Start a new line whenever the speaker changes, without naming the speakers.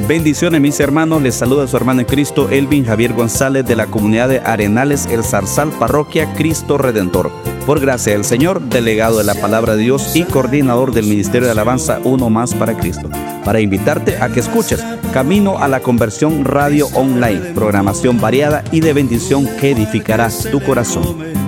Bendiciones mis hermanos, les saluda su hermano en Cristo Elvin Javier González de la comunidad de Arenales El Zarzal, parroquia Cristo Redentor. Por gracia del Señor, delegado de la palabra de Dios y coordinador del Ministerio de Alabanza Uno Más para Cristo, para invitarte a que escuches Camino a la Conversión Radio Online, programación variada y de bendición que edificará tu corazón.